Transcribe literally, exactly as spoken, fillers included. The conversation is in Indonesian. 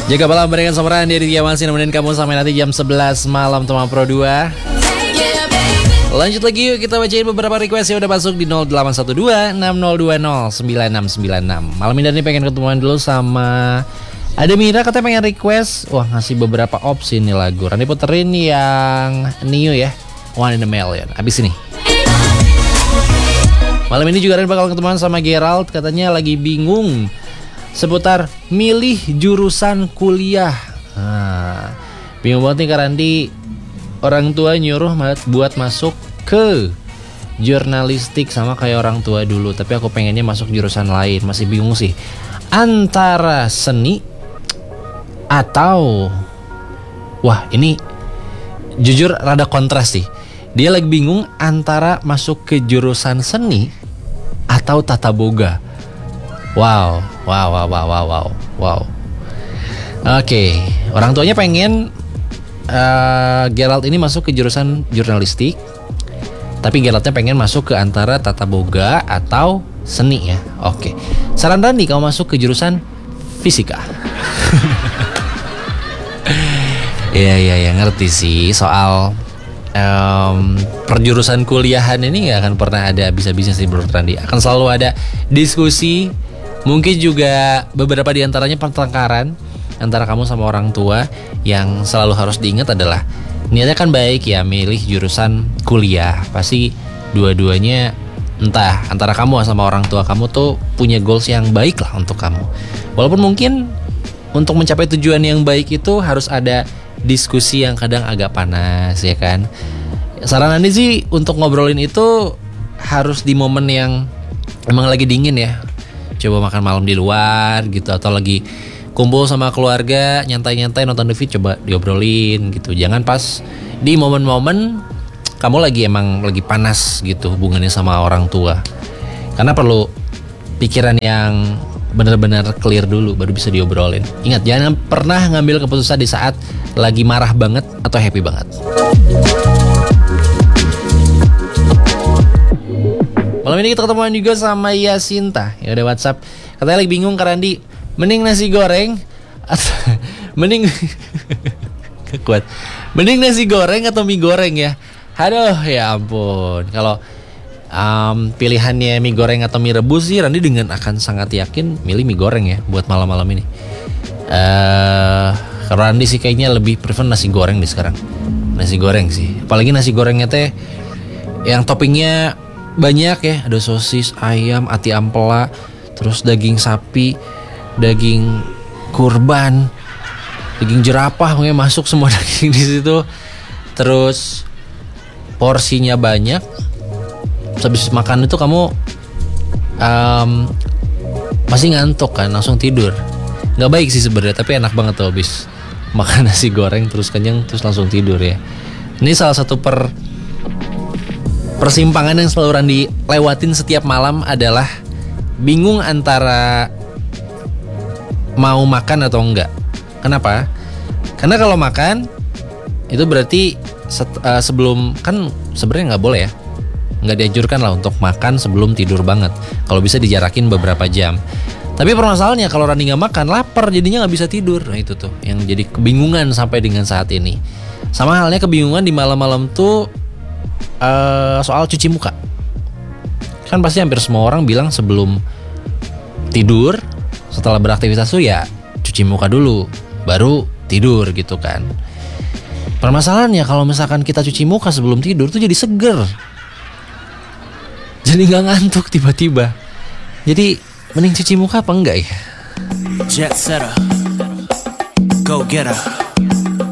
Jaga malam barengan sama Randy Aditya masih nemenin kamu sampai nanti jam sebelas malam teman Pro dua. Lanjut lagi yuk, kita bacain beberapa request yang udah masuk di nol delapan satu dua enam nol dua nol sembilan enam sembilan enam. Malam ini Dani pengen ketemuan dulu sama ada Mira, katanya pengen request. Wah, ngasih beberapa opsi nih lagu. Randy puterin yang Neo ya, One in a Million. Abis ini malam ini juga Randy bakal ketemuan sama Gerald, katanya lagi bingung seputar milih jurusan kuliah. Nah, bingung banget nih Kak Randy. Orang tua nyuruh buat masuk ke jurnalistik sama kayak orang tua dulu, tapi aku pengennya masuk jurusan lain. Masih bingung sih antara seni atau, wah ini jujur rada kontras sih. Dia lagi bingung antara masuk ke jurusan seni atau tata boga. Wow, wow, wow, wow, wow, wow, wow. Oke, okay. Orang tuanya pengen uh, Gerald ini masuk ke jurusan jurnalistik, tapi Geraldnya pengen masuk ke antara tata boga atau seni ya. Oke, okay. Saran Randy kamu masuk ke jurusan fisika. Iya, iya, ya ngerti sih soal um, perjurusan kuliahan ini gak akan pernah ada habis-habisnya sih menurut Randy. Akan selalu ada diskusi. Mungkin juga beberapa diantaranya pertengkaran antara kamu sama orang tua. Yang selalu harus diingat adalah niatnya kan baik ya, milih jurusan kuliah. Pasti dua-duanya entah antara kamu sama orang tua kamu tuh punya goals yang baik lah untuk kamu. Walaupun mungkin untuk mencapai tujuan yang baik itu harus ada diskusi yang kadang agak panas ya kan. Saran Andi sih untuk ngobrolin itu harus di momen yang emang lagi dingin ya. Coba makan malam di luar gitu, atau lagi kumpul sama keluarga nyantai-nyantai nonton T V, coba diobrolin gitu. Jangan pas di momen-momen kamu lagi emang lagi panas gitu hubungannya sama orang tua. Karena perlu pikiran yang benar-benar clear dulu baru bisa diobrolin. Ingat, jangan pernah ngambil keputusan di saat lagi marah banget atau happy banget. Malam ini kita ketemuan juga sama Yasinta ya udah WhatsApp. Katanya lagi bingung Kak Randy, mending nasi goreng atau mending kuat. Mending nasi goreng atau mie goreng ya. Aduh ya ampun. Kalau um, pilihannya mie goreng atau mie rebus sih Randy dengan akan sangat yakin milih mie goreng ya buat malam-malam ini. Eh uh, kalau Randy sih kayaknya lebih prefer nasi goreng nih sekarang. Nasi goreng sih. Apalagi nasi gorengnya teh yang toppingnya banyak ya, ada sosis, ayam, ati ampela, terus daging sapi, daging kurban, daging jerapah, pokoknya masuk semua daging di situ. Terus porsinya banyak. Habis makan itu kamu um, masih ngantuk kan, langsung tidur. Nggak baik sih sebenarnya, tapi enak banget tuh habis makan nasi goreng terus kenyang terus langsung tidur ya. Ini salah satu per persimpangan yang selalu Randy lewatin setiap malam adalah bingung antara mau makan atau enggak. Kenapa? Karena kalau makan itu berarti set, uh, sebelum, kan sebenarnya nggak boleh ya, nggak dianjurkan lah untuk makan sebelum tidur banget. Kalau bisa dijarakin beberapa jam. Tapi permasalahannya kalau Randy nggak makan, lapar jadinya nggak bisa tidur. Nah itu tuh yang jadi kebingungan sampai dengan saat ini. Sama halnya kebingungan di malam-malam tuh Uh, soal cuci muka. Kan pasti hampir semua orang bilang sebelum tidur, setelah beraktivitas tuh ya cuci muka dulu, baru tidur gitu kan. Permasalahannya kalau misalkan kita cuci muka sebelum tidur tuh jadi seger, jadi gak ngantuk tiba-tiba. Jadi mending cuci muka apa enggak ya? Jet setter, go getter.